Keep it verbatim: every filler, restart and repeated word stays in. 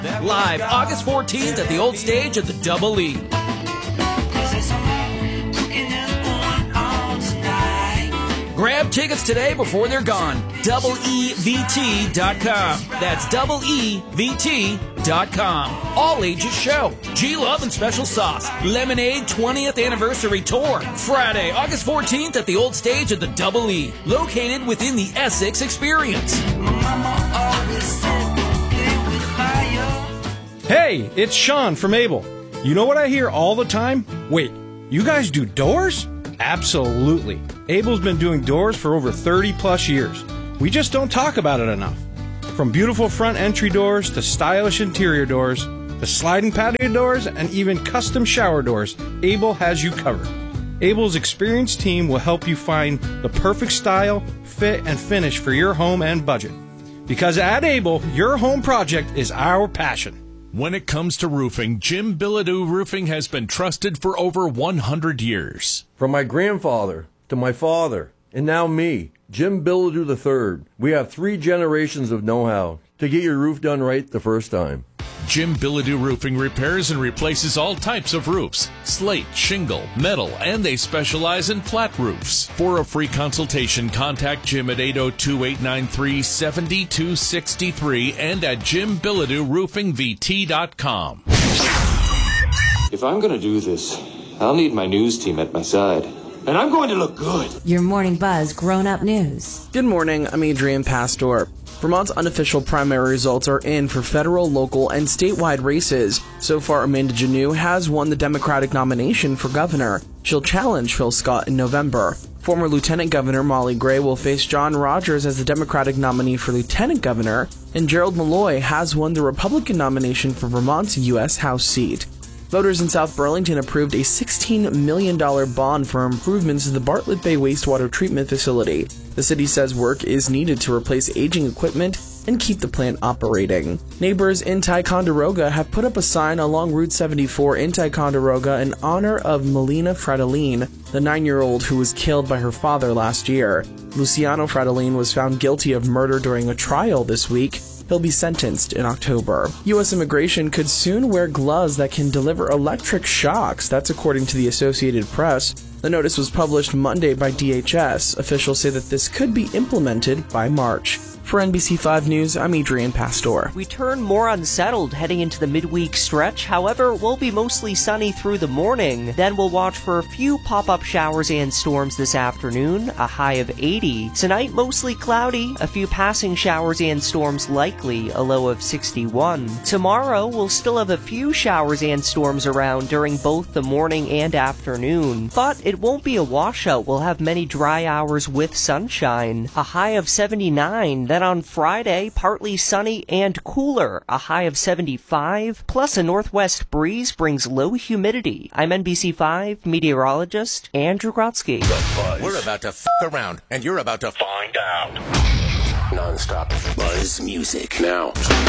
Live August fourteenth at the Old Stage at the Double E. Grab tickets today before they're gone. double E V T dot com. That's double E V T dot com. All ages show. G-Love and Special Sauce. Lemonade twentieth Anniversary Tour. Friday, August fourteenth at the Old Stage at the Double E. Located within the Essex Experience. Hey, it's Sean from Able. You know what I hear all the time? Wait, you guys do doors? Absolutely. Abel's been doing doors for over thirty plus years. We just don't talk about it enough. From beautiful front entry doors to stylish interior doors, to sliding patio doors, and even custom shower doors, Able has you covered. Abel's experienced team will help you find the perfect style, fit, and finish for your home and budget. Because at Able, your home project is our passion. When it comes to roofing, Jim Bilodeau Roofing has been trusted for over one hundred years. From my grandfather to my father, and now me, Jim Bilodeau the third, we have three generations of know-how to get your roof done right the first time. Jim Bilodeau Roofing repairs and replaces all types of roofs, slate, shingle, metal, and they specialize in flat roofs. For a free consultation, contact Jim at eight oh two, eight nine three, seven two six three and at jim bilodeau roofing v t dot com. If I'm going to do this, I'll need my news team at my side. And I'm going to look good. Your Morning Buzz Grown-Up News. Good morning, I'm Adrian Pastor. Vermont's unofficial primary results are in for federal, local, and statewide races. So far, Amanda Janneau has won the Democratic nomination for governor. She'll challenge Phil Scott in November. Former Lieutenant Governor Molly Gray will face John Rogers as the Democratic nominee for Lieutenant Governor, and Gerald Malloy has won the Republican nomination for Vermont's U S House seat. Voters in South Burlington approved a sixteen million dollars bond for improvements to the Bartlett Bay wastewater treatment facility. The city says work is needed to replace aging equipment and keep the plant operating. Neighbors in Ticonderoga have put up a sign along Route seventy-four in Ticonderoga in honor of Melina Fratelline, the nine-year-old who was killed by her father last year. Luciano Fratelline was found guilty of murder during a trial this week. He'll be sentenced in October. U S immigration could soon wear gloves that can deliver electric shocks. That's according to the Associated Press. The notice was published Monday by D H S. Officials say that this could be implemented by March. For N B C five News, I'm Adrian Pastor. We turn more unsettled heading into the midweek stretch. However, we'll be mostly sunny through the morning. Then we'll watch for a few pop-up showers and storms this afternoon, a high of eighty. Tonight, mostly cloudy, a few passing showers and storms likely, a low of sixty-one. Tomorrow, we'll still have a few showers and storms around during both the morning and afternoon. But it won't be a washout. We'll have many dry hours with sunshine, a high of seventy-nine. Then on Friday, partly sunny and cooler, a high of seventy-five, plus a northwest breeze brings low humidity. I'm N B C five meteorologist Andrew Grotsky. We're about to f*** around, and you're about to find out. Non-stop buzz music now.